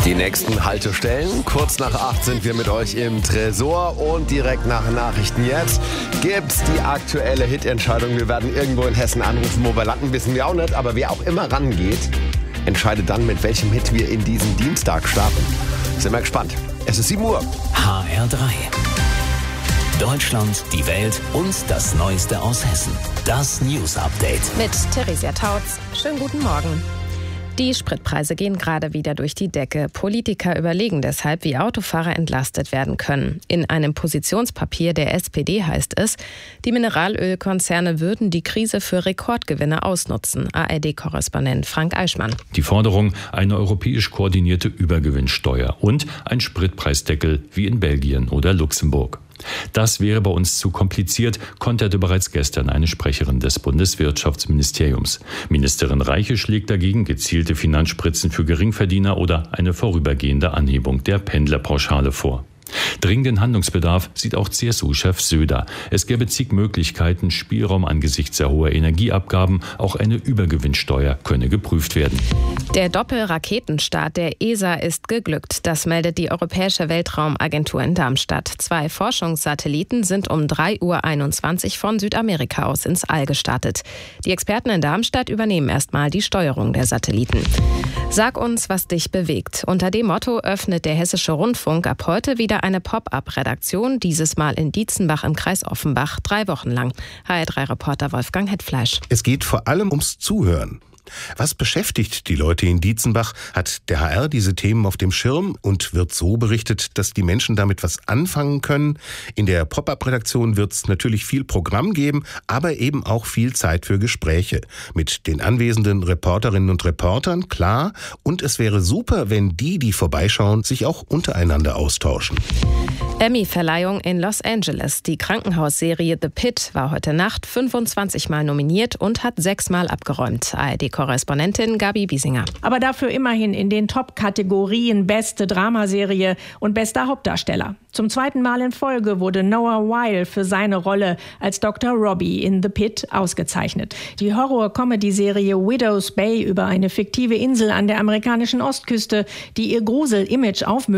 Die nächsten Haltestellen. Kurz nach 8 sind wir mit euch im Tresor und direkt nach Nachrichten jetzt gibt's die aktuelle Hitentscheidung. Wir werden irgendwo in Hessen anrufen, wo wir landen, wissen wir auch nicht. Aber wer auch immer rangeht, entscheidet dann, mit welchem Hit wir in diesen Dienstag starten. Sind wir gespannt. Es ist 7 Uhr. HR3. Deutschland, die Welt und das Neueste aus Hessen. Das News Update. Mit Theresia Tautz. Schönen guten Morgen. Die Spritpreise gehen gerade wieder durch die Decke. Politiker überlegen deshalb, wie Autofahrer entlastet werden können. In einem Positionspapier der SPD heißt es, die Mineralölkonzerne würden die Krise für Rekordgewinne ausnutzen. ARD-Korrespondent Frank Eichmann. Die Forderung, eine europäisch koordinierte Übergewinnsteuer und ein Spritpreisdeckel wie in Belgien oder Luxemburg. Das wäre bei uns zu kompliziert, konterte bereits gestern eine Sprecherin des Bundeswirtschaftsministeriums. Ministerin Reiche schlägt dagegen gezielte Finanzspritzen für Geringverdiener oder eine vorübergehende Anhebung der Pendlerpauschale vor. Dringenden Handlungsbedarf sieht auch CSU-Chef Söder. Es gäbe zig Möglichkeiten, Spielraum angesichts der hohen Energieabgaben. Auch eine Übergewinnsteuer könne geprüft werden. Der Doppelraketenstart der ESA ist geglückt. Das meldet die Europäische Weltraumagentur in Darmstadt. 2 Forschungssatelliten sind um 3:21 Uhr von Südamerika aus ins All gestartet. Die Experten in Darmstadt übernehmen erstmal die Steuerung der Satelliten. Sag uns, was dich bewegt. Unter dem Motto öffnet der Hessische Rundfunk ab heute wieder eine Pop-up-Redaktion, dieses Mal in Dietzenbach im Kreis Offenbach, 3 Wochen lang. HR3-Reporter Wolfgang Hetfleisch. Es geht vor allem ums Zuhören. Was beschäftigt die Leute in Dietzenbach? Hat der HR diese Themen auf dem Schirm und wird so berichtet, dass die Menschen damit was anfangen können? In der Pop-up-Redaktion wird es natürlich viel Programm geben, aber eben auch viel Zeit für Gespräche. Mit den anwesenden Reporterinnen und Reportern, klar. Und es wäre super, wenn die vorbeischauen, sich auch untereinander austauschen. Emmy-Verleihung in Los Angeles. Die Krankenhausserie The Pitt war heute Nacht 25 Mal nominiert und hat 6 Mal abgeräumt. ARD-Korrespondentin Gabi Biesinger. Aber dafür immerhin in den Top-Kategorien Beste Dramaserie und Bester Hauptdarsteller. Zum 2. Mal in Folge wurde Noah Wyle für seine Rolle als Dr. Robbie in The Pitt ausgezeichnet. Die Horror-Comedy-Serie Widow's Bay über eine fiktive Insel an der amerikanischen Ostküste, die ihr Grusel-Image aufmöglicht,